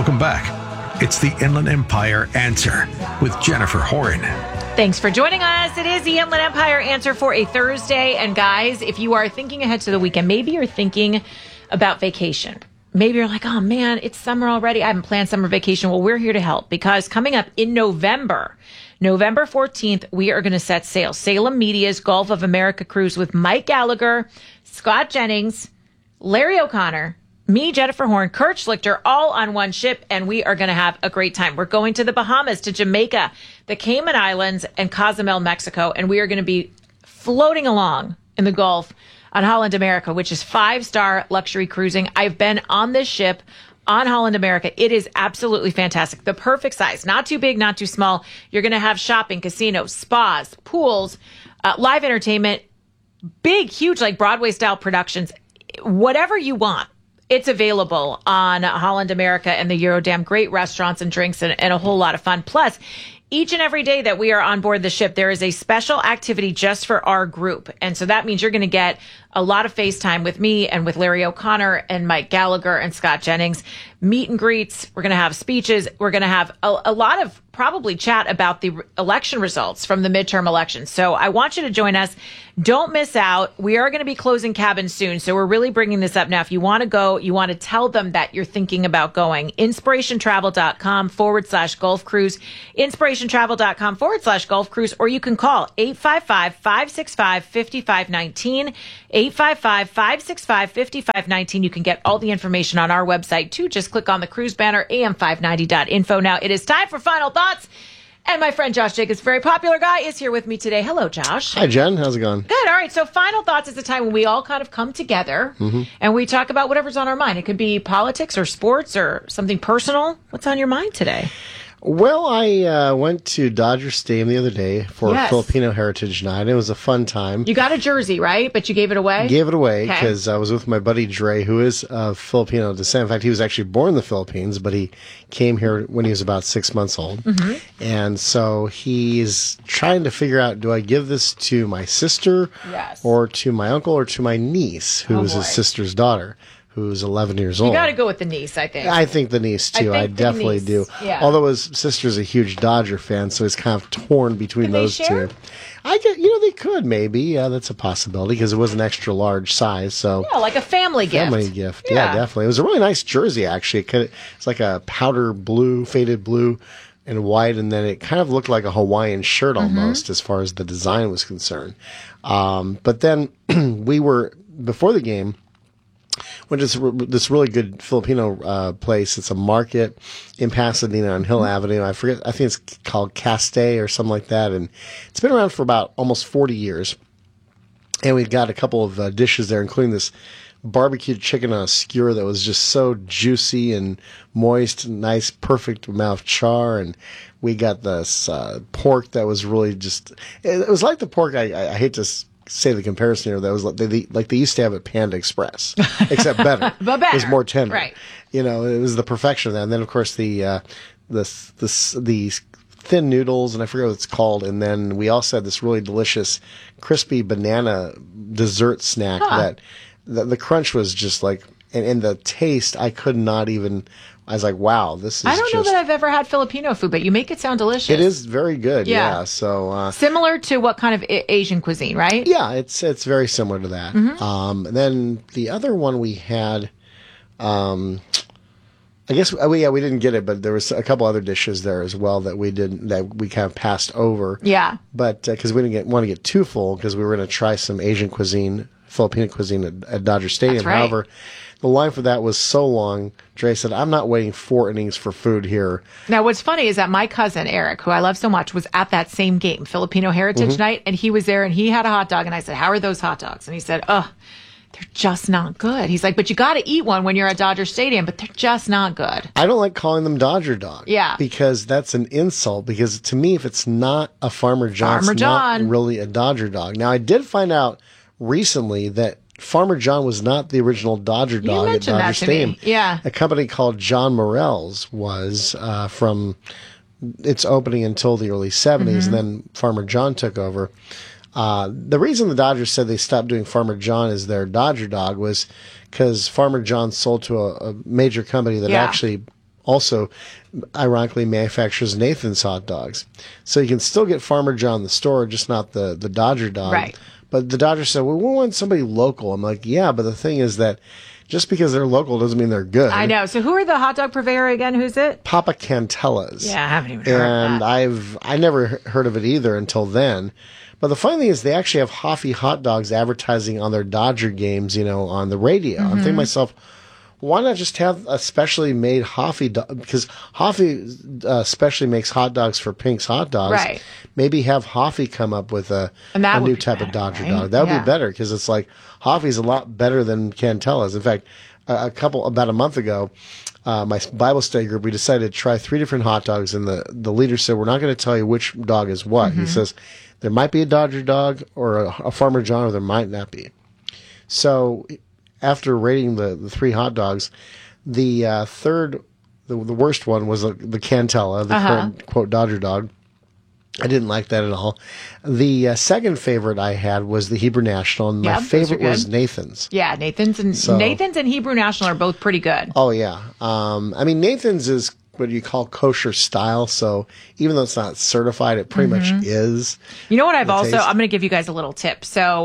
Welcome back. It's the Inland Empire Answer with Jennifer Horan. Thanks for joining us. It is the Inland Empire Answer for a Thursday. And guys, if you are thinking ahead to the weekend, maybe you're thinking about vacation. Maybe you're like, oh man, it's summer already. I haven't planned summer vacation. Well, we're here to help because coming up in November 14th, we are going to set sail. Salem Media's Gulf of America cruise with Mike Gallagher, Scott Jennings, Larry O'Connor, me, Jennifer Horn, Kurt Schlichter, all on one ship, and we are going to have a great time. We're going to the Bahamas, to Jamaica, the Cayman Islands, and Cozumel, Mexico, and we are going to be floating along in the Gulf on Holland America, which is 5-star luxury cruising. I've been on this ship on Holland America. It is absolutely fantastic. The perfect size, not too big, not too small. You're going to have shopping, casinos, spas, pools, live entertainment, big, huge, like Broadway-style productions, whatever you want. It's available on Holland America and the Eurodam. Great restaurants and drinks and a whole lot of fun. Plus, each and every day that we are on board the ship, there is a special activity just for our group. And so that means you're going to get a lot of FaceTime with me and with Larry O'Connor and Mike Gallagher and Scott Jennings. Meet and greets. We're going to have speeches. We're going to have a lot of probably chat about the election results from the midterm elections. So I want you to join us. Don't miss out. We are going to be closing cabins soon. So we're really bringing this up now. If you want to go, you want to tell them that you're thinking about going. Inspirationtravel.com/Gulf Cruise. Inspirationtravel.com/Gulf Cruise. Or you can call 855-565-5519. 855-565-5519. You can get all the information on our website too. Just click on the cruise banner, am590.info. Now it is time for Final Thoughts. And my friend Josh Jacobs, very popular guy, is here with me today. Hello, Josh. Hi, Jen. How's it going? Good. All right. So Final Thoughts is a time when we all kind of come together and we talk about whatever's on our mind. It could be politics or sports or something personal. What's on your mind today? Well, I went to Dodger Stadium the other day for Yes. Filipino Heritage Night. It was a fun time. You got a jersey, right? But you gave it away? Gave it away Okay. because I was with my buddy Dre, who is of Filipino descent. In fact, he was actually born in the Philippines, but he came here when he was about 6 months old. And so he's trying to figure out, do I give this to my sister Yes. or to my uncle or to my niece, who is his boy. sister's daughter, who's 11 years old? You got to go with the niece, I think. I think the niece too. I I think the definitely niece, do. yeah. Although his sister's a huge Dodger fan, so he's kind of torn between Can they those share? two. They could maybe. Yeah, that's a possibility because it was an extra large size. So Yeah, like a family gift. family gift. Yeah, definitely. It was a really nice jersey actually. It's like a powder blue, faded blue and white, and then it kind of looked like a Hawaiian shirt almost as far as the design was concerned. But then we were before the game. Went to this really good Filipino place. It's a market in Pasadena on Hill Avenue. I think it's called Caste or something like that. And it's been around for about almost 40 years. And we've got a couple of dishes there, including this barbecued chicken on a skewer that was just so juicy and moist, nice, perfect amount of char. And we got this pork that was really just, it was like the pork, I hate to say the comparison here, that was like they used to have at Panda Express, except better. But better. It was more tender. Right. It was the perfection of that. And then, of course, the thin noodles, and I forget what it's called. And then we also had this really delicious crispy banana dessert snack that the crunch was just like, and the taste, I could not even, I was like, wow, this is I don't know that I've ever had Filipino food, but you make it sound delicious. it is very good. Yeah. Yeah. So, Similar to what kind of Asian cuisine, right? yeah, it's very similar to that. And then the other one we had, I guess we didn't get it, but there was a couple other dishes there as well that we kind of passed over. Yeah. But because we didn't want to get too full, because we were going to try some Asian cuisine, Filipino cuisine at Dodger Stadium. That's right. However, the line for that was so long. Dre said, "I'm not waiting 4 innings for food here." Now, what's funny is that my cousin, Eric, who I love so much, was at that same game, Filipino Heritage Night, and he was there and he had a hot dog. And I said, how are those hot dogs? And he said, they're just not good. He's like, but you got to eat one when you're at Dodger Stadium, but they're just not good. I don't like calling them Dodger Dog. Yeah. Because that's an insult. Because to me, if it's not a Farmer John, Farmer it's John. not really a Dodger Dog. Now, I did find out recently that Farmer John was not the original Dodger Dog at mentioned Dodger that to me. Stadium. Yeah. A company called John Morel's was from its opening until the early 70s, and then Farmer John took over. The reason the Dodgers said they stopped doing Farmer John as their Dodger Dog was because Farmer John sold to a major company that Yeah. actually also ironically manufactures Nathan's hot dogs. So you can still get Farmer John in the store, just not the Dodger dog. Right. But the Dodgers said, well, we want somebody local. I'm like, yeah, but the thing is that just because they're local doesn't mean they're good. I know. So who are the hot dog purveyor again? Who's it? Papa Cantella's. Yeah, I haven't even heard of that. And I never heard of it either until then. But the funny thing is they actually have Hoffy hot dogs advertising on their Dodger games, on the radio. I'm thinking to myself, why not just have a specially made Hoffy dog? Because Hoffy specially makes hot dogs for Pink's Hot Dogs. Right. Maybe have Hoffy come up with a new type of Dodger dog. That would be better because it's like Hoffy's a lot better than Cantella's. In fact, about a month ago, my Bible study group, we decided to try 3 different hot dogs, and the leader said, we're not going to tell you which dog is what. He says, there might be a Dodger dog or a Farmer John, or there might not be. So after rating the 3 hot dogs, the third, the worst one was the Cantella, the current, quote, Dodger dog. I didn't like that at all. The second favorite I had was the Hebrew National, and my favorite was Nathan's. Yeah, Nathan's and Hebrew National are both pretty good. Oh, yeah. Nathan's is what you call kosher style, so even though it's not certified, it pretty much is. You know what I'm going to give you guys a little tip. So,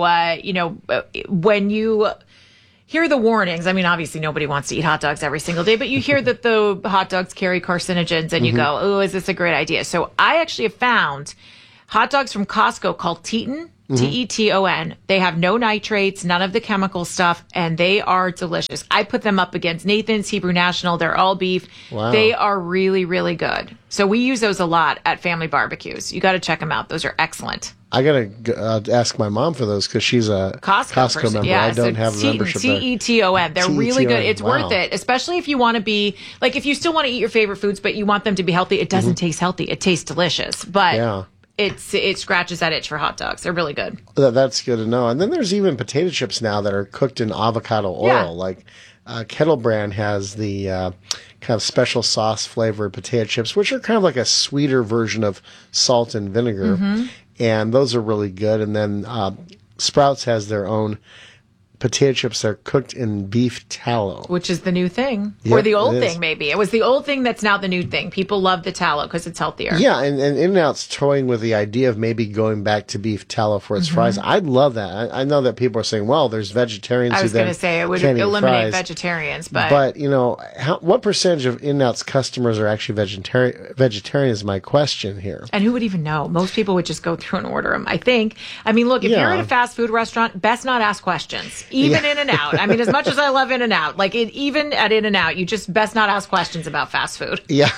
when you hear the warnings, obviously nobody wants to eat hot dogs every single day, but you hear that the hot dogs carry carcinogens and you go, oh, is this a great idea? So I actually have found hot dogs from Costco called Teton, Teton. They have no nitrates, none of the chemical stuff, and they are delicious. I put them up against Nathan's, Hebrew National. They're all beef. Wow. They are really, really good. So we use those a lot at family barbecues. You got to check them out. Those are excellent. I got to ask my mom for those because she's a Costco member. Yeah, I don't have a membership there. Teton. They're really good. It's worth it, especially if you want to be, if you still want to eat your favorite foods, but you want them to be healthy. It doesn't taste healthy. It tastes delicious. But it scratches that itch for hot dogs. They're really good. That's good to know. And then there's even potato chips now that are cooked in avocado oil. Yeah. Like Kettle Brand has the kind of special sauce flavored potato chips, which are kind of like a sweeter version of salt and vinegar. And those are really good. And then Sprouts has their own potato chips that are cooked in beef tallow. Which is the new thing. Yep, or the old thing, maybe. It was the old thing that's now the new thing. People love the tallow because it's healthier. Yeah, and In-N-Out's toying with the idea of maybe going back to beef tallow for its fries. I'd love that. I know that people are saying, well, there's vegetarians who then I was going to say it would eliminate vegetarians. But what percentage of In-N-Out's customers are actually vegetarian is my question here. And who would even know? Most people would just go through and order them, I think. Look, if you're at a fast food restaurant, best not ask questions. Even In-N-Out. As much as I love In-N-Out, even at In-N-Out, you just best not ask questions about fast food. Yeah.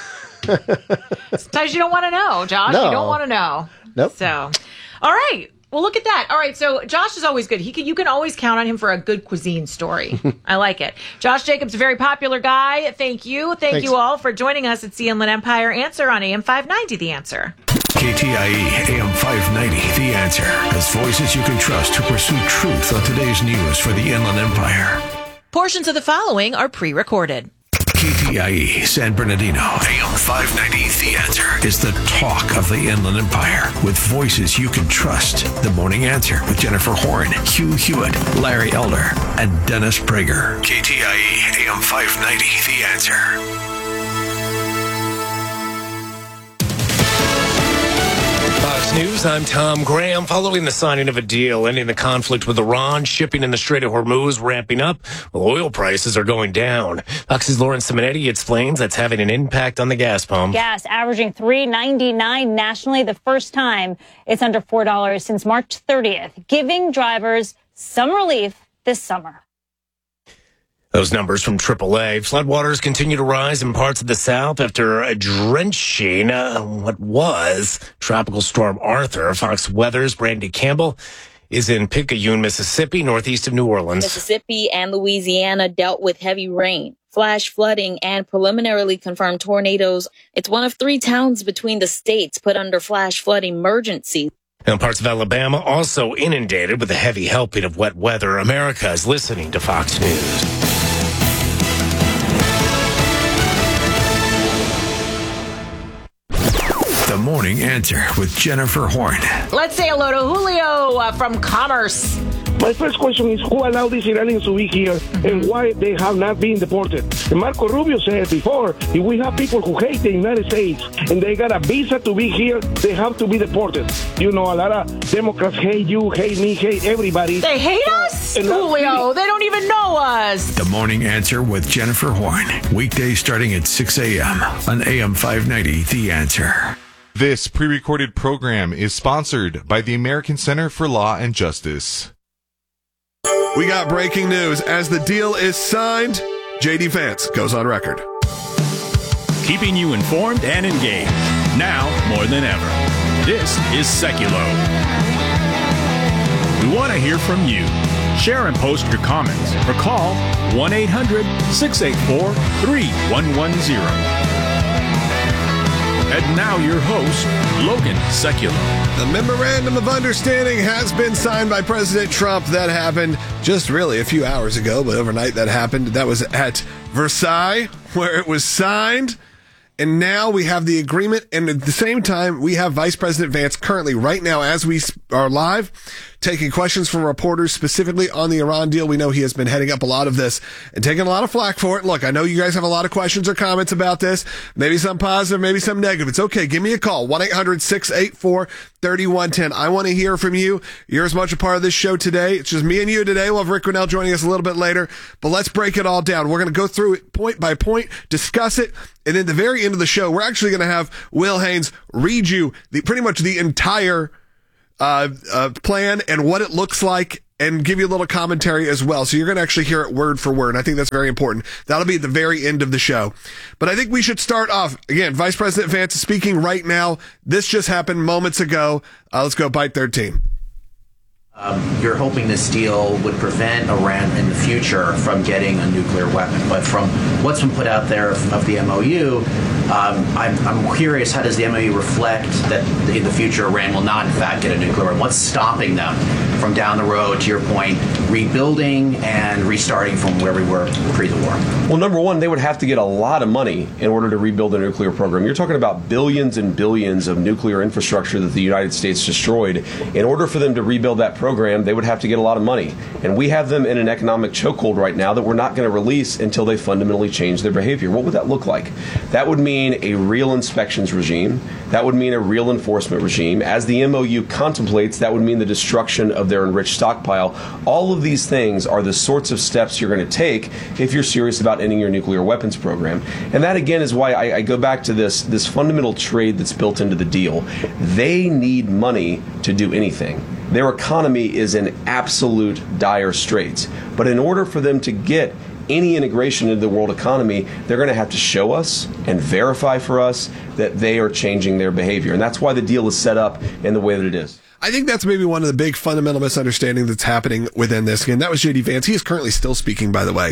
Sometimes you don't want to know, Josh. No. You don't want to know. Nope. So, all right. Well, look at that. All right. So Josh is always good. You can always count on him for a good cuisine story. I like it. Josh Jacobs, a very popular guy. Thank you. Thanks. You all for joining us at the Inland Empire Answer on AM 590, The Answer. KTIE AM 590, The Answer, has voices you can trust to pursue truth on today's news for the Inland Empire. Portions of the following are pre-recorded. KTIE San Bernardino, AM 590, The Answer, is the talk of the Inland Empire with voices you can trust. The Morning Answer with Jennifer Horn, Hugh Hewitt, Larry Elder, and Dennis Prager. KTIE AM 590, The Answer. Fox News, I'm Tom Graham. Following the signing of a deal ending the conflict with Iran, shipping in the Strait of Hormuz ramping up, while oil prices are going down. Fox's Lauren Simonetti explains that's having an impact on the gas pump. Gas averaging $3.99 nationally, the first time it's under $4 since March 30th, giving drivers some relief this summer. Those numbers from AAA. Floodwaters continue to rise in parts of the South after a drenching what was Tropical Storm Arthur. Fox Weather's Brandy Campbell is in Picayune, Mississippi, northeast of New Orleans. Mississippi and Louisiana dealt with heavy rain, flash flooding, and preliminarily confirmed tornadoes. It's one of 3 towns between the states put under flash flood emergency. And parts of Alabama also inundated with a heavy helping of wet weather. America is listening to Fox News. The Morning Answer with Jennifer Horn. Let's say hello to Julio from Commerce. My first question is, who allowed these Iranians to be here and why they have not been deported? And Marco Rubio said before, if we have people who hate the United States and they got a visa to be here, they have to be deported. You know, a lot of Democrats hate you, hate me, hate everybody. They hate us? Julio, they don't even know us. The Morning Answer with Jennifer Horn. Weekdays starting at 6 a.m. on AM 590, The Answer. This pre-recorded program is sponsored by the American Center for Law and Justice. We got breaking news. As the deal is signed, J.D. Vance goes on record. Keeping you informed and engaged. Now more than ever. This is Seculo. We want to hear from you. Share and post your comments or call 1-800-684-3110. And now your host, Logan Secular. The Memorandum of Understanding has been signed by President Trump. That happened just really a few hours ago, but overnight that happened. That was at Versailles, where it was signed. And now we have the agreement, and at the same time, we have Vice President Vance currently, right now, as we are live, taking questions from reporters specifically on the Iran deal. We know he has been heading up a lot of this and taking a lot of flack for it. Look, I know you guys have a lot of questions or comments about this. Maybe some positive, maybe some negative. It's okay. Give me a call. 1-800-684-3110. I want to hear from you. You're as much a part of this show today. It's just me and you today. We'll have Rick Grinnell joining us a little bit later, but let's break it all down. We're going to go through it point by point, discuss it, and at the very end of the show, we're actually going to have Will Haynes read you pretty much the entire plan and what it looks like and give you a little commentary as well. So you're going to actually hear it word for word. I think that's very important. That'll be at the very end of the show. But I think we should start off. Again, Vice President Vance is speaking right now. This just happened moments ago. Let's go Bite 13. You're hoping this deal would prevent Iran in the future from getting a nuclear weapon. But from what's been put out there of the MOU, I'm curious, how does the MOU reflect that in the future Iran will not, in fact, get a nuclear weapon? What's stopping them from down the road, to your point, rebuilding and restarting from where we were pre the war? Well, number one, they would have to get a lot of money in order to rebuild a nuclear program. You're talking about billions and billions of nuclear infrastructure that the United States destroyed. In order for them to rebuild that program, they would have to get a lot of money. And we have them in an economic chokehold right now that we're not going to release until they fundamentally change their behavior. What would that look like? That would mean a real inspections regime. That would mean a real enforcement regime. As the MOU contemplates, that would mean the destruction of their enriched stockpile. All of these things are the sorts of steps you're going to take if you're serious about ending your nuclear weapons program. And that, again, is why I go back to this fundamental trade that's built into the deal. They need money to do anything. Their economy is in absolute dire straits. But in order for them to get any integration into the world economy, they're going to have to show us and verify for us that they are changing their behavior. And that's why the deal is set up in the way that it is. I think that's maybe one of the big fundamental misunderstandings that's happening within this. Again, that was J.D. Vance. He is currently still speaking, by the way,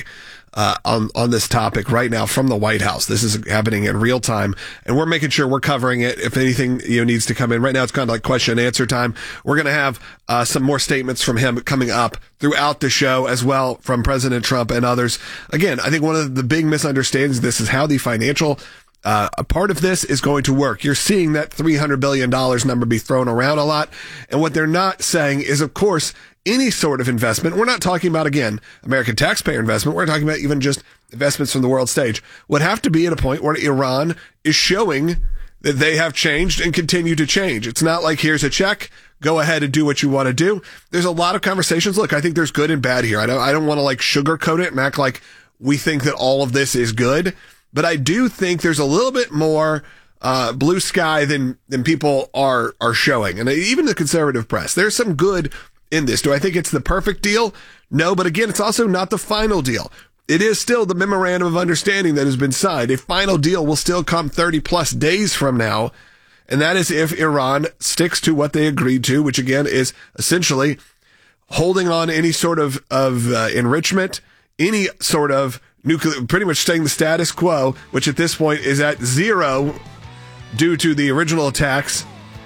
on this topic right now from the White House. This is happening in real time, and we're making sure we're covering it. If anything needs to come in right now, it's kind of like question and answer time. We're going to have some more statements from him coming up throughout the show as well, from President Trump and others. Again, I think one of the big misunderstandings of this is how the financial a part of this is going to work. You're seeing that $300 billion number be thrown around a lot. And what they're not saying is, of course, any sort of investment. We're not talking about, again, American taxpayer investment. We're talking about even just investments from the world stage would have to be at a point where Iran is showing that they have changed and continue to change. It's not like, here's a check, go ahead and do what you want to do. There's a lot of conversations. Look, I think there's good and bad here. I don't want to like sugarcoat it and act like we think that all of this is good. But I do think there's a little bit more blue sky than people are showing. And even the conservative press, there's some good in this. Do I think it's the perfect deal? No, but again, it's also not the final deal. It is still the memorandum of understanding that has been signed. A final deal will still come 30 plus days from now. And that is if Iran sticks to what they agreed to, which again is essentially holding on to any sort of enrichment, any sort of nuclear, pretty much staying the status quo, which at this point is at 0 due to the original attacks.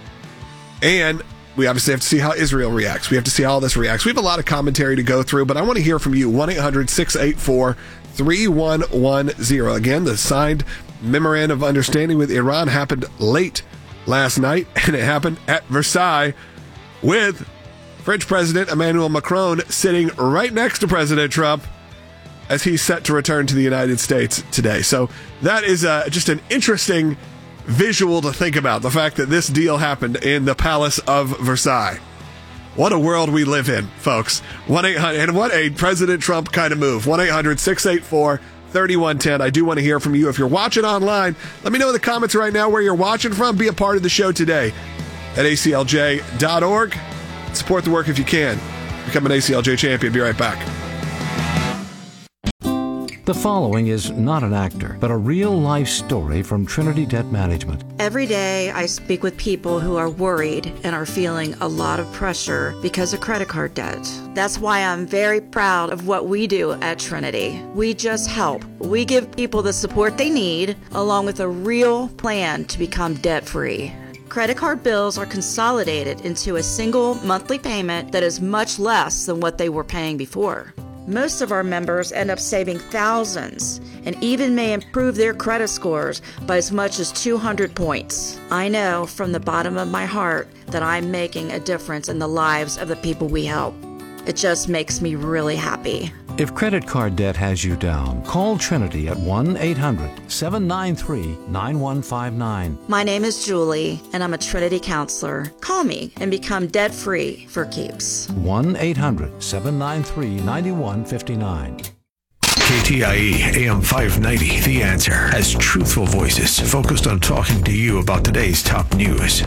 And we obviously have to see how Israel reacts. We have to see how all this reacts. We have a lot of commentary to go through, but I want to hear from you. 1-800-684-3110. Again, the signed memorandum of understanding with Iran happened late last night, and it happened at Versailles with French President Emmanuel Macron sitting right next to President Trump as he's set to return to the United States today. So that is just an interesting visual to think about, the fact that this deal happened in the Palace of Versailles. What a world we live in, folks. 1-800, and what a President Trump kind of move. 1-800-684-3110. I do want to hear from you. If you're watching online, let me know in the comments right now where you're watching from. Be a part of the show today at aclj.org. Support the work if you can. Become an ACLJ champion. Be right back. The following is not an actor, but a real-life story from Trinity Debt Management. Every day I speak with people who are worried and are feeling a lot of pressure because of credit card debt. That's why I'm very proud of what we do at Trinity. We just help. We give people the support they need, along with a real plan to become debt-free. Credit card bills are consolidated into a single monthly payment that is much less than what they were paying before. Most of our members end up saving thousands and even may improve their credit scores by as much as 200 points. I know from the bottom of my heart that I'm making a difference in the lives of the people we help. It just makes me really happy. If credit card debt has you down, call Trinity at 1-800-793-9159. My name is Julie, and I'm a Trinity counselor. Call me and become debt-free for keeps. 1-800-793-9159. KTIE AM 590, The Answer, has truthful voices focused on talking to you about today's top news.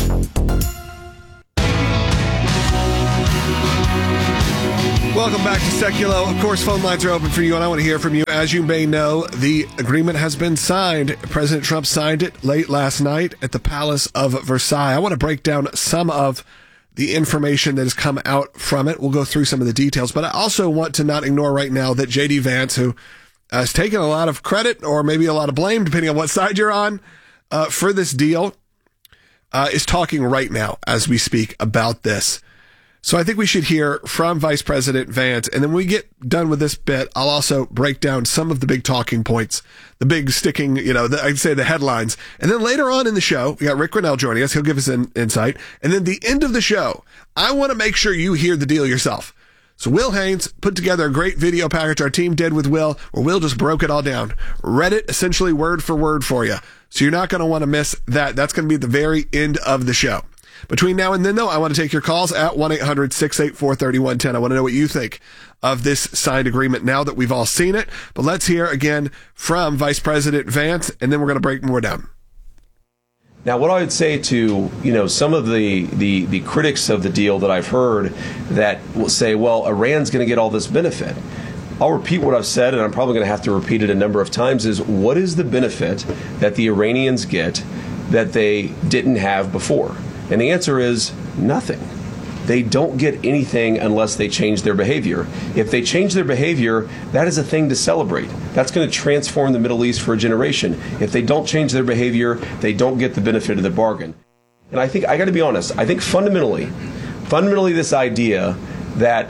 Welcome back to Seculo. Of course, phone lines are open for you, and I want to hear from you. As you may know, the agreement has been signed. President Trump signed it late last night at the Palace of Versailles. I want to break down some of the information that has come out from it. We'll go through some of the details, but I also want to not ignore right now that J.D. Vance, who has taken a lot of credit or maybe a lot of blame, depending on what side you're on, for this deal, is talking right now as we speak about this. So I think we should hear from Vice President Vance, and then when we get done with this bit, I'll also break down some of the big talking points, the big sticking, I'd say the headlines. And then later on in the show, we got Rick Grinnell joining us. He'll give us an insight. And then the end of the show, I want to make sure you hear the deal yourself. So Will Haynes put together a great video package our team did with Will, where Will just broke it all down, read it essentially word for word for you. So you're not going to want to miss that. That's going to be at the very end of the show. Between now and then, though, I want to take your calls at 1-800-684-3110. I want to know what you think of this signed agreement now that we've all seen it. But let's hear again from Vice President Vance, and then we're going to break more down. Now, what I would say to, some of the critics of the deal that I've heard that will say, well, Iran's going to get all this benefit. I'll repeat what I've said, and I'm probably going to have to repeat it a number of times, is what is the benefit that the Iranians get that they didn't have before? And the answer is nothing. They don't get anything unless they change their behavior. If they change their behavior, that is a thing to celebrate. That's going to transform the Middle East for a generation. If they don't change their behavior, they don't get the benefit of the bargain. And I think, I got to be honest, I think fundamentally this idea that,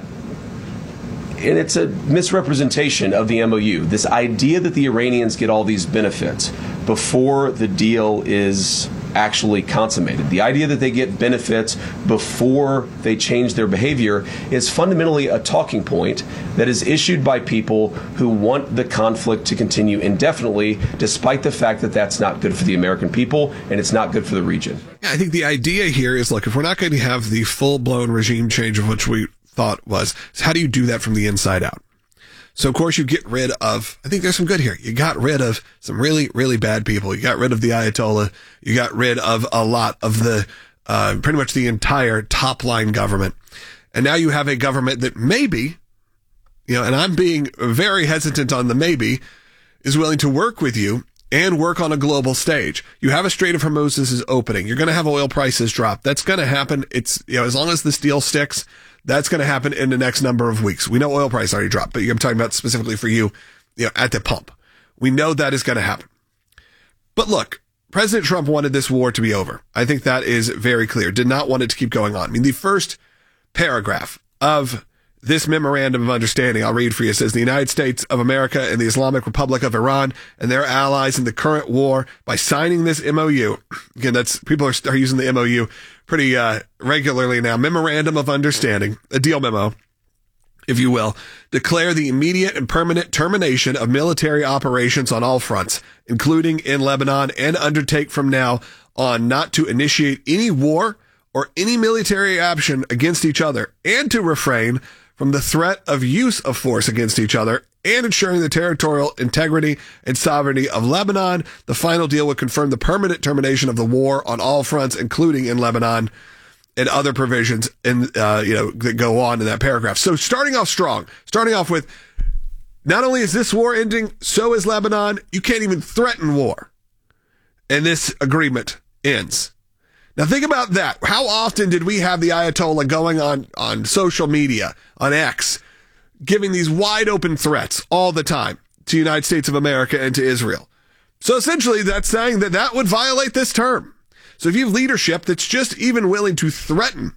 and it's a misrepresentation of the MOU, this idea that the Iranians get all these benefits before the deal is actually consummated. The idea that they get benefits before they change their behavior is fundamentally a talking point that is issued by people who want the conflict to continue indefinitely, despite the fact that that's not good for the American people and it's not good for the region. Yeah, I think the idea here is, look, if we're not going to have the full-blown regime change of which we thought was, how do you do that from the inside out? So, of course, you get rid of, I think there's some good here. You got rid of some really, really bad people. You got rid of the Ayatollah. You got rid of a lot of the, pretty much the entire top line government. And now you have a government that maybe, and I'm being very hesitant on the maybe, is willing to work with you and work on a global stage. You have a Strait of Hormuz is opening. You're going to have oil prices drop. That's going to happen. It's, as long as this deal sticks, that's going to happen in the next number of weeks. We know oil price already dropped, but I'm talking about specifically for you, at the pump. We know that is going to happen. But look, President Trump wanted this war to be over. I think that is very clear. Did not want it to keep going on. I mean, the first paragraph of this memorandum of understanding, I'll read for you. It says the United States of America and the Islamic Republic of Iran and their allies in the current war, by signing this MOU. Again, that's people are using the MOU pretty regularly now. Memorandum of understanding, a deal memo, if you will, declare the immediate and permanent termination of military operations on all fronts, including in Lebanon, and undertake from now on not to initiate any war or any military action against each other, and to refrain from the threat of use of force against each other, and ensuring the territorial integrity and sovereignty of Lebanon. The final deal would confirm the permanent termination of the war on all fronts, including in Lebanon, and other provisions that go on in that paragraph. So starting off strong, starting off with, not only is this war ending, so is Lebanon. You can't even threaten war. And this agreement ends. Now think about that. How often did we have the Ayatollah going on social media, on X, giving these wide open threats all the time to the United States of America and to Israel? So essentially that's saying that would violate this term. So if you have leadership that's just even willing to threaten,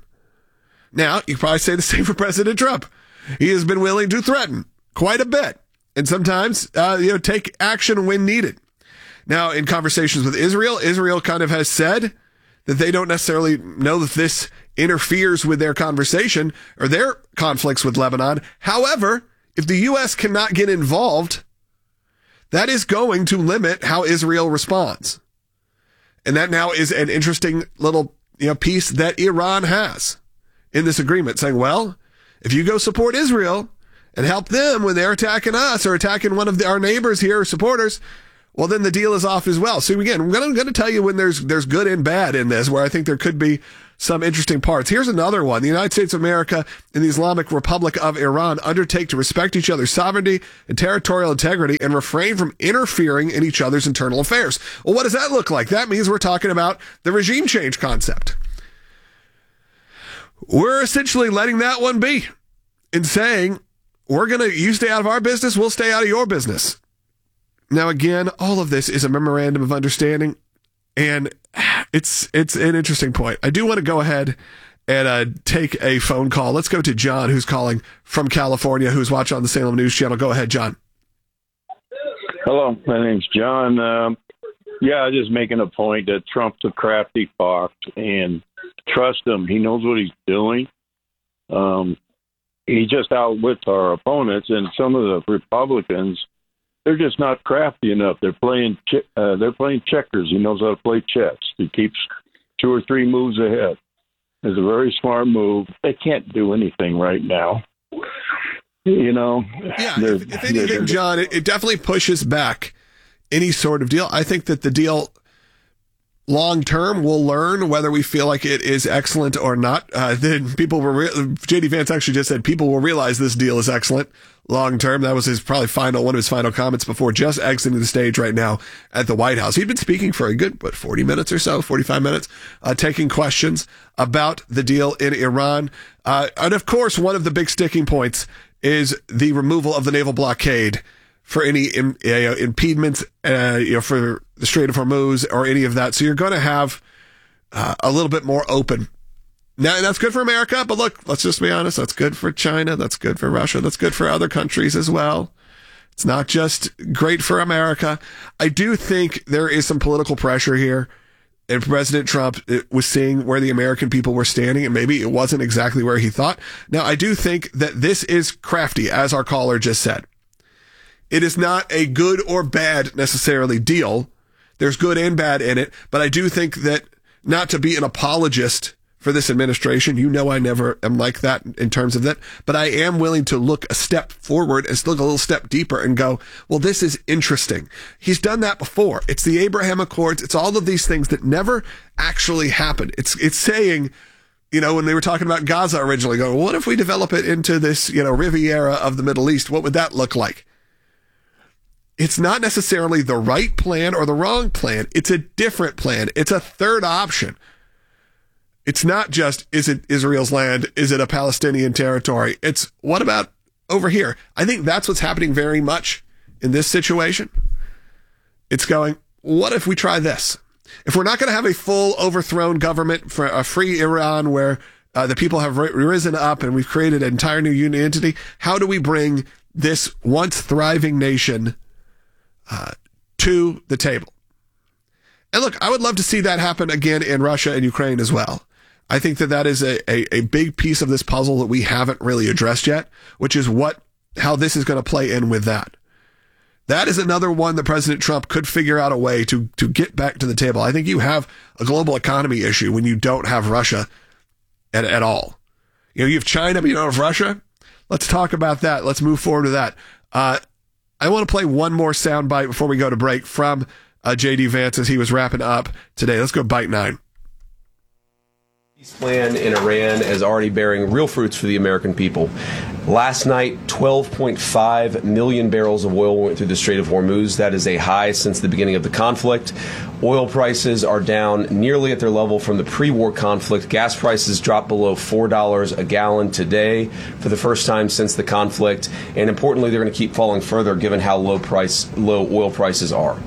now you probably say the same for President Trump. He has been willing to threaten quite a bit, and sometimes take action when needed. Now in conversations with Israel, Israel kind of has said that they don't necessarily know that this interferes with their conversation or their conflicts with Lebanon. However, if the U.S. cannot get involved, that is going to limit how Israel responds. And that now is an interesting little piece that Iran has in this agreement, saying, well, if you go support Israel and help them when they're attacking us or attacking one of our neighbors here or supporters, well, then the deal is off as well. So again, I'm going to tell you when there's good and bad in this, where I think there could be some interesting parts. Here's another one. The United States of America and the Islamic Republic of Iran undertake to respect each other's sovereignty and territorial integrity and refrain from interfering in each other's internal affairs. Well, what does that look like? That means we're talking about the regime change concept. We're essentially letting that one be and saying, you stay out of our business, we'll stay out of your business. Now, again, all of this is a memorandum of understanding, and it's an interesting point. I do want to go ahead and take a phone call. Let's go to John, who's calling from California, who's watching on the Salem News Channel. Go ahead, John. Hello, my name's John. Just making a point that Trump's a crafty fox, and trust him. He knows what he's doing. He just outwits our opponents, and some of the Republicans, they're just not crafty enough. They're playing checkers. He knows how to play chess. He keeps 2 or 3 moves ahead. It's a very smart move. They can't do anything right now. Yeah, if anything, John, it definitely pushes back any sort of deal. I think that the deal long term, we'll learn whether we feel like it is excellent or not. Then people JD Vance actually just said people will realize this deal is excellent long term. That was his probably one of his final comments before just exiting the stage right now at the White House. He'd been speaking for a good 40 minutes or so, 45 minutes, taking questions about the deal in Iran. And of course, one of the big sticking points is the removal of the naval blockade for any impediments, for the Strait of Hormuz or any of that. So you're going to have a little bit more open. Now, that's good for America, but look, let's just be honest. That's good for China. That's good for Russia. That's good for other countries as well. It's not just great for America. I do think there is some political pressure here. And President Trump was seeing where the American people were standing, and maybe it wasn't exactly where he thought. Now, I do think that this is crafty, as our caller just said. It is not a good or bad necessarily deal. There's good and bad in it, but I do think that, not to be an apologist for this administration, I never am like that in terms of that, but I am willing to look a step forward and look a little step deeper and go, well, this is interesting. He's done that before. It's the Abraham Accords. It's all of these things that never actually happened. It's saying, when they were talking about Gaza originally, going, what if we develop it into this, Riviera of the Middle East? What would that look like? It's not necessarily the right plan or the wrong plan. It's a different plan. It's a third option. It's not just, is it Israel's land? Is it a Palestinian territory? It's, what about over here? I think that's what's happening very much in this situation. It's going, what if we try this? If we're not going to have a full overthrown government for a free Iran where The people have risen up, and we've created an entire new union entity. How do we bring this once thriving nation to the table? And look, I would love to see that happen again in Russia and Ukraine as well. I think that is a big piece of this puzzle that we haven't really addressed yet, which is how this is going to play in with that. That is another one that President Trump could figure out a way to get back to the table. I think you have a global economy issue when you don't have Russia at all. You know, you have China, but you don't have Russia. Let's talk about that. Let's move forward with that. I want to play one more soundbite before we go to break from J.D. Vance as he was wrapping up today. Let's go bite 9. Peace plan in Iran is already bearing real fruits for the American people. Last night, 12.5 million barrels of oil went through the Strait of Hormuz. That is a high since the beginning of the conflict. Oil prices are down nearly at their level from the pre-war conflict. Gas prices dropped below $4 a gallon today for the first time since the conflict. And importantly, they're going to keep falling further given how low oil prices are.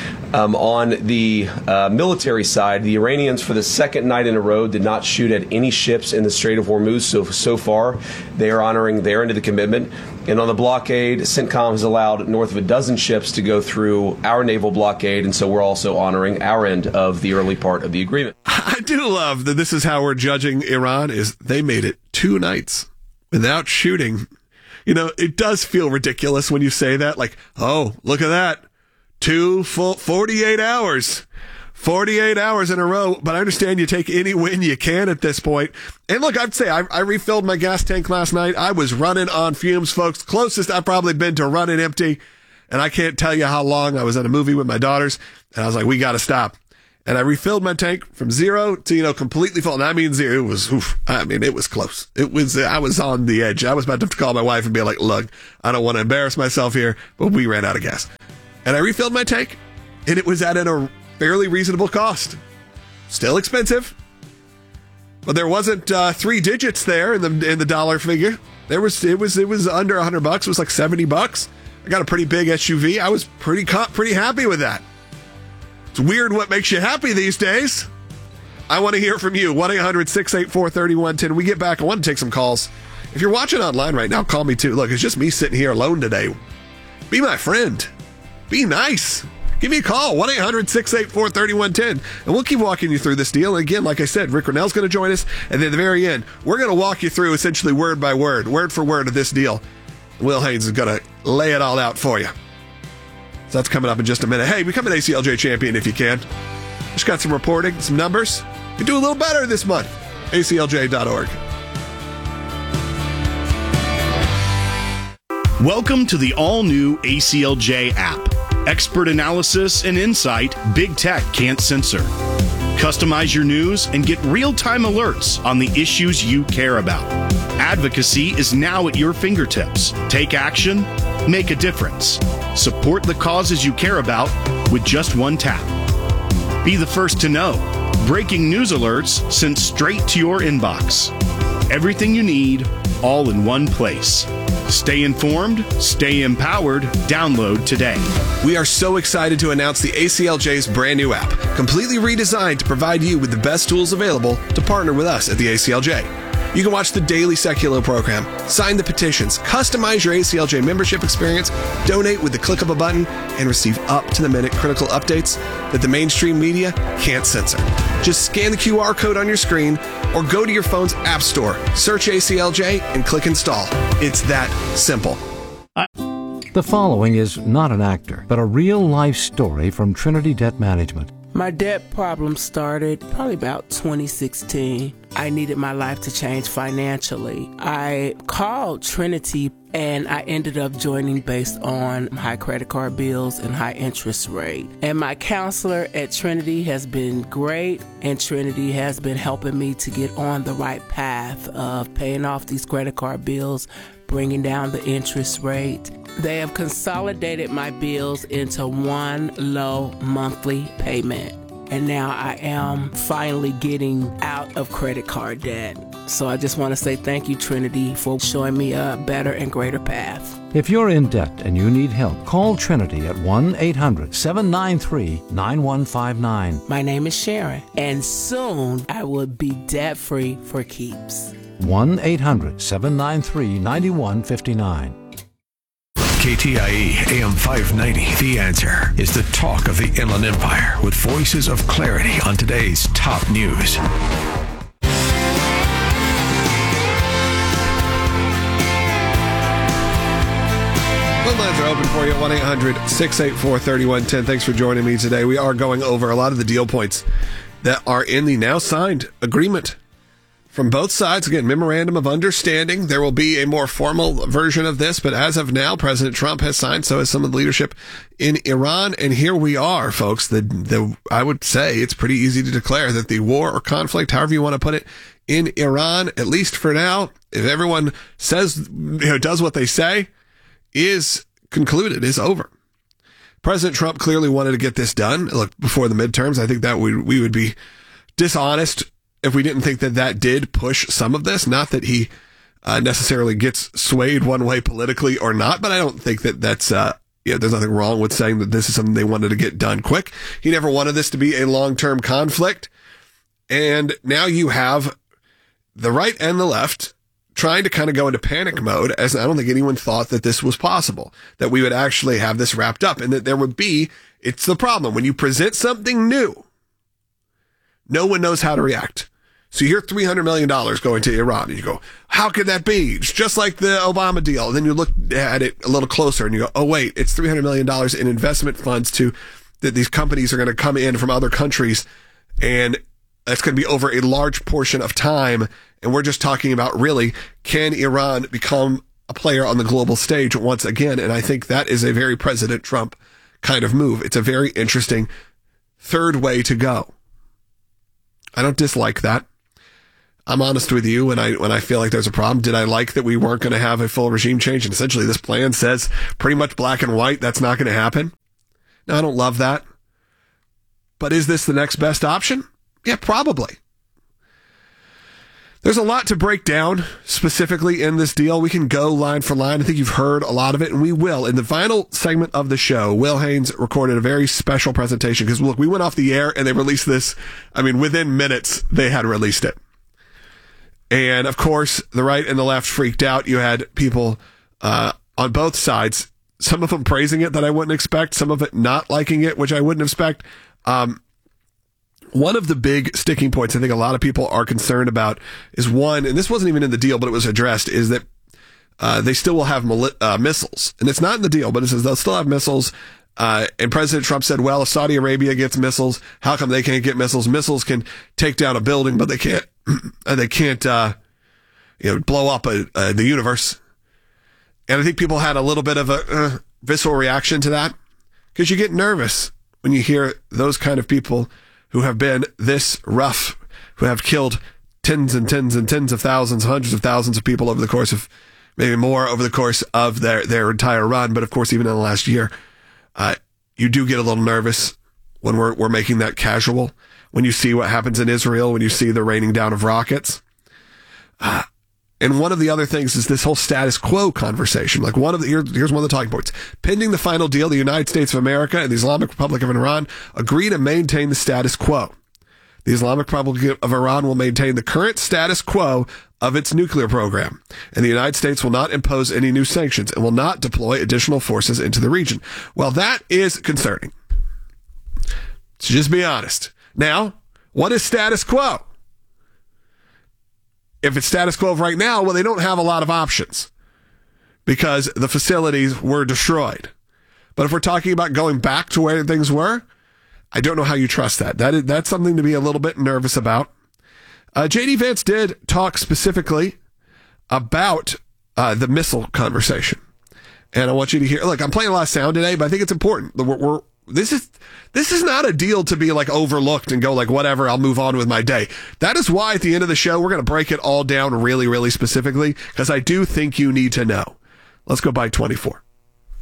On the military side, the Iranians, for the second night in a row, did not shoot at any ships in the Strait of Hormuz. So far, they are honoring their end of the commitment. And on the blockade, CENTCOM has allowed north of a dozen ships to go through our naval blockade, and so we're also honoring our end of the early part of the agreement. I do love that this is how we're judging Iran, is they made it 2 nights without shooting. You know, it does feel ridiculous when you say that, like, oh, look at that. 2 full 48 hours. 48 hours in a row, but I understand you take any win you can at this point. And look, I'd say I refilled my gas tank last night. I was running on fumes, folks. Closest I've probably been to running empty. And I can't tell you how long. I was at a movie with my daughters, and I was like, we got to stop. And I refilled my tank from 0 to, completely full. And I mean 0. It was, it was close. I was on the edge. I was about to call my wife and be like, look, I don't want to embarrass myself here, but we ran out of gas. And I refilled my tank, and it was at a fairly reasonable cost. Still expensive, but there wasn't 3 digits there in the dollar figure. It was under $100. It was like $70. I got a pretty big SUV. I was pretty happy with that. It's weird what makes you happy these days. I want to hear from you. 1-800-684-3110. When we get back, I want to take some calls. If you're watching online right now, call me too. Look, it's just me sitting here alone today. Be my friend. Be nice. Give me a call, 1-800-684-3110, and we'll keep walking you through this deal. And again, like I said, Rick Rennell's going to join us, and then at the very end, we're going to walk you through essentially word by word, word for word of this deal. Will Haynes is going to lay it all out for you. So that's coming up in just a minute. Hey, become an ACLJ champion if you can. Just got some reporting, some numbers. You do a little better this month. ACLJ.org. Welcome to the all-new ACLJ app. Expert analysis and insight big tech can't censor. Customize your news and get real-time alerts on the issues you care about. Advocacy is now at your fingertips. Take action, make a difference. Support the causes you care about with just one tap. Be the first to know. Breaking news alerts sent straight to your inbox. Everything you need, all in one place. Stay informed, stay empowered. Download today. We are so excited to announce the ACLJ's brand new app, completely redesigned to provide you with the best tools available to partner with us at the ACLJ. You can watch the daily Seculo program, sign the petitions, customize your ACLJ membership experience, donate with the click of a button, and receive up-to-the-minute critical updates that the mainstream media can't censor. Just scan the QR code on your screen or go to your phone's app store, search ACLJ, and click install. It's that simple. The following is not an actor, but a real-life story from Trinity Debt Management. My debt problem started probably about 2016. I needed my life to change financially. I called Trinity and I ended up joining based on high credit card bills and high interest rate. And my counselor at Trinity has been great, and Trinity has been helping me to get on the right path of paying off these credit card bills, bringing down the interest rate. They have consolidated my bills into one low monthly payment. and now I am finally getting out of credit card debt. So I just want to say thank you, Trinity, for showing me a better and greater path. If you're in debt and you need help, call Trinity at 1-800-793-9159. My name is Sharon, and soon I will be debt-free for keeps. 1-800-793-9159. KTIE AM 590, The Answer, is the talk of the Inland Empire with voices of clarity on today's top news. Phone lines are open for you at 1-800-684-3110. Thanks for joining me today. We are going over a lot of the deal points that are in the now signed agreement from both sides. Again, memorandum of understanding. There will be a more formal version of this, but as of now, President Trump has signed, so has some of the leadership in Iran. And here we are, folks. I would say it's pretty easy to declare that the war or conflict, however you want to put it, in Iran, at least for now, if everyone says, does what they say, is concluded, is over. President Trump clearly wanted to get this done. Look, before the midterms, I think that we would be dishonest if we didn't think that did push some of this. Not that he necessarily gets swayed one way politically or not, but I don't think that's there's nothing wrong with saying that this is something they wanted to get done quick. He never wanted this to be a long-term conflict. And now you have the right and the left trying to kind of go into panic mode, as I don't think anyone thought that this was possible, that we would actually have this wrapped up, and that there would be, it's the problem, when you present something new, no one knows how to react. So you hear $300 million going to Iran, and you go, how could that be? It's just like the Obama deal. And then you look at it a little closer, and you go, oh, wait, it's $300 million in investment funds that these companies are going to come in from other countries, and that's going to be over a large portion of time. And we're just talking about, really, can Iran become a player on the global stage once again? And I think that is a very President Trump kind of move. It's a very interesting third way to go. I don't dislike that. I'm honest with you when I feel like there's a problem. Did I like that we weren't going to have a full regime change? And essentially this plan says pretty much black and white, that's not going to happen. No, I don't love that. But is this the next best option? Yeah, probably. There's a lot to break down specifically in this deal. We can go line for line. I think you've heard a lot of it, and we will. In the final segment of the show, Will Haynes recorded a very special presentation because, look, we went off the air and they released this. I mean, within minutes, they had released it. And, of course, the right and the left freaked out. You had people on both sides, some of them praising it that I wouldn't expect, some of it not liking it, which I wouldn't expect. One of the big sticking points I think a lot of people are concerned about is one, and this wasn't even in the deal, but it was addressed, is that they still will have missiles. And it's not in the deal, but it says they'll still have missiles. And President Trump said, well, if Saudi Arabia gets missiles, how come they can't get missiles? Missiles can take down a building, but they can't blow up the universe. And I think people had a little bit of a visceral reaction to that because you get nervous when you hear those kind of people who have been this rough, who have killed tens and tens and tens of thousands, hundreds of thousands of people over the course of, maybe more over the course of their entire run. But of course, even in the last year, you do get a little nervous when we're making that casual, when you see what happens in Israel, when you see the raining down of rockets. And one of the other things is this whole status quo conversation. Like here's one of the talking points. Pending the final deal, the United States of America and the Islamic Republic of Iran agree to maintain the status quo. The Islamic Republic of Iran will maintain the current status quo of its nuclear program, and the United States will not impose any new sanctions and will not deploy additional forces into the region. Well, that is concerning. So just be honest. Now, what is status quo? If it's status quo right now, well, they don't have a lot of options because the facilities were destroyed. But if we're talking about going back to where things were, I don't know how you trust that. That's something to be a little bit nervous about. J.D. Vance did talk specifically about the missile conversation. And I want you to hear, look, I'm playing a lot of sound today, but I think it's important. This is not a deal to be like overlooked and go like, whatever, I'll move on with my day. That is why at the end of the show, we're going to break it all down really, really specifically, because I do think you need to know. Let's go by 24.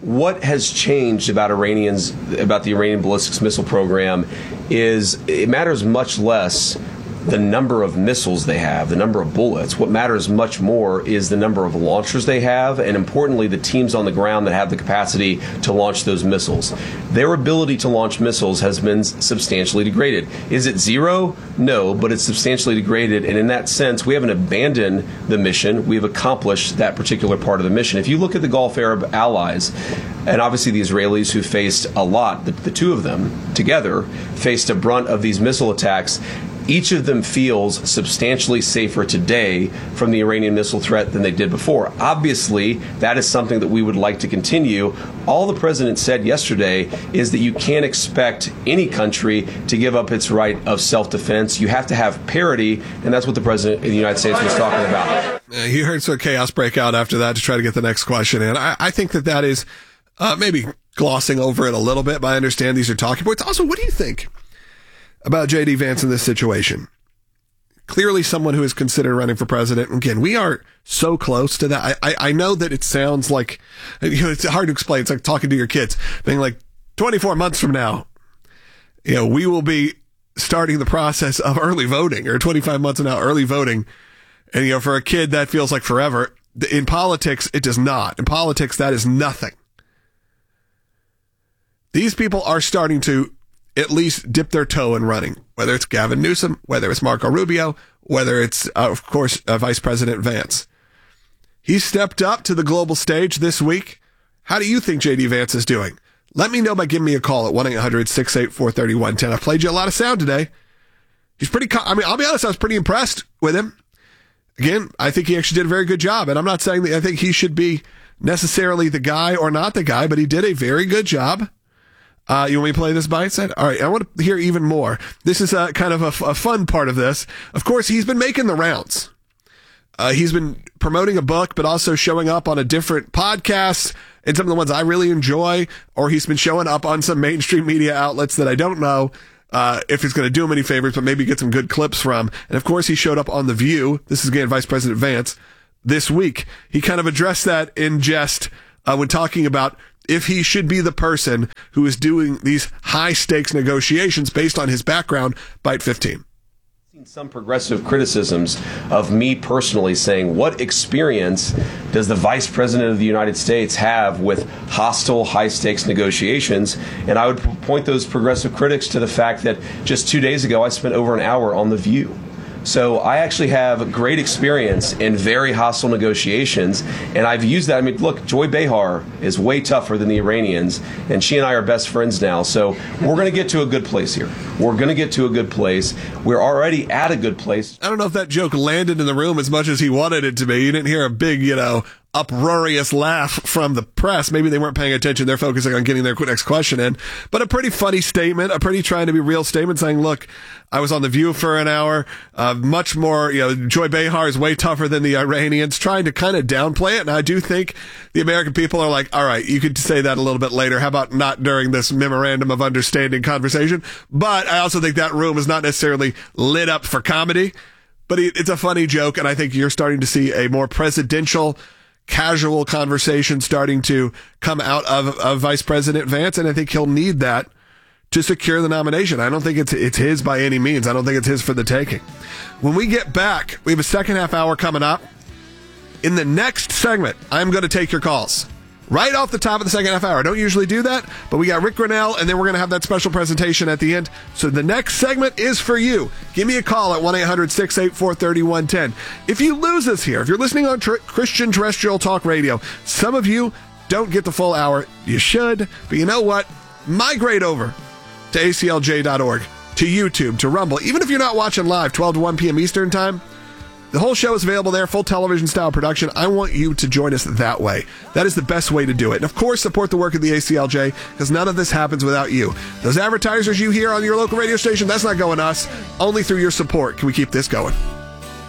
what has changed about the Iranian ballistics missile program is it matters much less the number of missiles they have, the number of bullets. What matters much more is the number of launchers they have, and importantly, the teams on the ground that have the capacity to launch those missiles. Their ability to launch missiles has been substantially degraded. Is it zero? No, but it's substantially degraded, and in that sense, we haven't abandoned the mission. We've accomplished that particular part of the mission. If you look at the Gulf Arab allies, and obviously the Israelis who faced a lot, the two of them together faced a brunt of these missile attacks, each of them feels substantially safer today from the Iranian missile threat than they did before. Obviously, that is something that we would like to continue. All the president said yesterday is that you can't expect any country to give up its right of self-defense. You have to have parity, and that's what the president of the United States was talking about. You heard some chaos break out after that to try to get the next question in. I think that is maybe glossing over it a little bit, but I understand these are talking points. Also, what do you think about J.D. Vance in this situation? Clearly someone who is considered running for president. Again, we are so close to that. I know that it sounds like, it's hard to explain. It's like talking to your kids, being like 24 months from now, we will be starting the process of early voting, or 25 months from now, early voting. And, for a kid, that feels like forever. In politics, it does not. In politics, that is nothing. These people are starting to at least dip their toe in running, whether it's Gavin Newsom, whether it's Marco Rubio, whether it's, of course, Vice President Vance. He stepped up to the global stage this week. How do you think J.D. Vance is doing? Let me know by giving me a call at 1-800-684-3110. I've played you a lot of sound today. He's I'll be honest, I was pretty impressed with him. Again, I think he actually did a very good job, and I'm not saying that I think he should be necessarily the guy or not the guy, but he did a very good job. You want me to play this bite set? All right, I want to hear even more. This is kind of a fun part of this. Of course, he's been making the rounds. He's been promoting a book, but also showing up on a different podcast and some of the ones I really enjoy, or he's been showing up on some mainstream media outlets that I don't know if it's going to do him any favors, but maybe get some good clips from. And of course, he showed up on The View. This is again Vice President Vance this week. He kind of addressed that in jest when talking about if he should be the person who is doing these high-stakes negotiations based on his background. Bite 15. Some progressive criticisms of me personally saying, what experience does the Vice President of the United States have with hostile, high-stakes negotiations? And I would point those progressive critics to the fact that just 2 days ago, I spent over an hour on The View. So I actually have great experience in very hostile negotiations, and I've used that. I mean, look, Joy Behar is way tougher than the Iranians, and she and I are best friends now. So we're going to get to a good place here. We're going to get to a good place. We're already at a good place. I don't know if that joke landed in the room as much as he wanted it to be. You didn't hear a big, uproarious laugh from the press. Maybe they weren't paying attention. They're focusing on getting their next question in. But a pretty funny statement, a pretty trying to be real statement saying, look, I was on The View for an hour. Much more, Joy Behar is way tougher than the Iranians, trying to kind of downplay it. And I do think the American people are like, all right, you could say that a little bit later. How about not during this memorandum of understanding conversation? But I also think that room is not necessarily lit up for comedy. But it's a funny joke. And I think you're starting to see a more presidential, casual conversation starting to come out of Vice President Vance, and I think he'll need that to secure the nomination. I don't think it's his by any means. I don't think it's his for the taking. When we get back, we have a second half hour coming up. In the next segment, I'm going to take your calls. Right off the top of the second half hour. I don't usually do that, but we got Rick Grinnell, and then we're going to have that special presentation at the end. So the next segment is for you. Give me a call at 1-800-684-3110. If you lose us here, if you're listening on Christian Terrestrial Talk Radio, some of you don't get the full hour. You should, but you know what? Migrate over to aclj.org, to YouTube, to Rumble. Even if you're not watching live, 12 to 1 p.m. Eastern Time, the whole show is available there, full television-style production. I want you to join us that way. That is the best way to do it. And, of course, support the work of the ACLJ, because none of this happens without you. Those advertisers you hear on your local radio station, that's not going to us. Only through your support can we keep this going.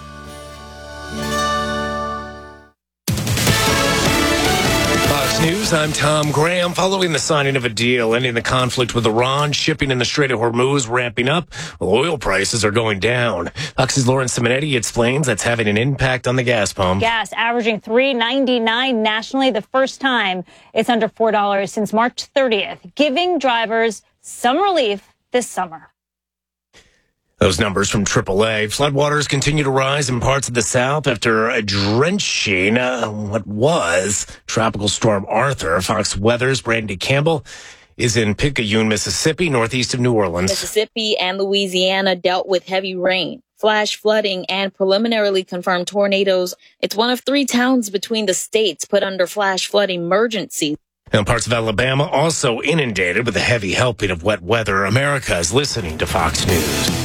Fox News News, I'm Tom Graham. Following the signing of a deal ending the conflict with Iran, shipping in the Strait of Hormuz ramping up, while oil prices are going down. Fox's Lauren Simonetti explains that's having an impact on the gas pump. Gas averaging $3.99 nationally, the first time it's under $4 since March 30th, giving drivers some relief this summer. Those numbers from AAA. Floodwaters continue to rise in parts of the South after a drenching what was Tropical Storm Arthur. Fox Weather's Brandy Campbell is in Picayune, Mississippi, northeast of New Orleans. Mississippi and Louisiana dealt with heavy rain, flash flooding, and preliminarily confirmed tornadoes. It's one of 3 towns between the states put under flash flood emergency. And parts of Alabama also inundated with a heavy helping of wet weather. America is listening to Fox News.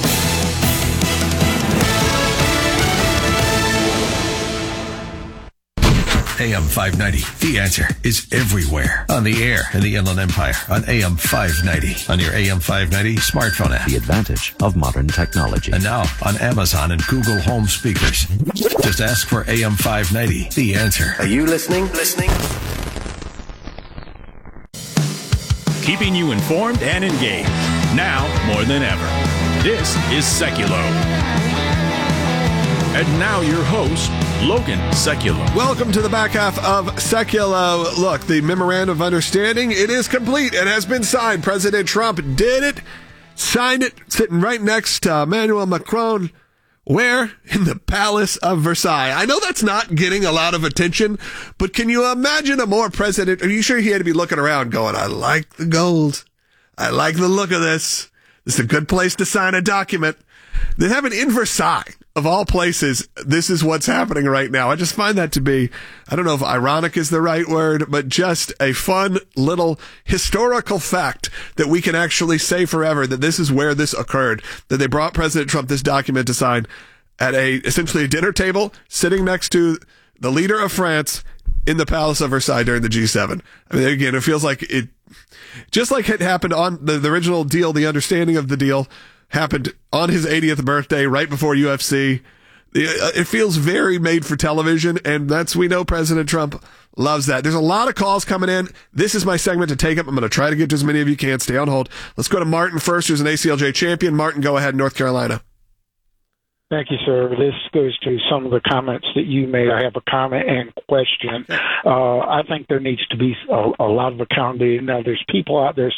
AM 590. The Answer is everywhere. On the air in the Inland Empire. On AM 590. On your AM 590 smartphone app. The advantage of modern technology. And now on Amazon and Google Home speakers. Just ask for AM 590. The Answer. Are you listening? Keeping you informed and engaged. Now more than ever. This is Seculo. And now your host, Logan Sekulow. Welcome to the back half of Sekulow. Look, the memorandum of understanding, it is complete. It has been signed. President Trump did it, signed it, sitting right next to Emmanuel Macron. Where? In the Palace of Versailles. I know that's not getting a lot of attention, but can you imagine a more president? Are you sure he had to be looking around going, I like the gold. I like the look of this. This is a good place to sign a document. They have it in Versailles. Of all places, this is what's happening right now. I just find that to be, I don't know if ironic is the right word, but just a fun little historical fact that we can actually say forever that this is where this occurred, that they brought President Trump this document to sign at essentially a dinner table sitting next to the leader of France in the Palace of Versailles during the G7. I mean, again, it feels like it, just like it happened on the original deal, the understanding of the deal happened on his 80th birthday, right before UFC. It feels very made for television, and we know President Trump loves that. There's a lot of calls coming in. This is my segment to take up. I'm going to try to get to as many of you can. Stay on hold. Let's go to Martin first, who's an ACLJ champion. Martin, go ahead, North Carolina. Thank you, sir. This goes to some of the comments that you made. I have a comment and question. I think there needs to be a lot of accountability. Now, there's people out there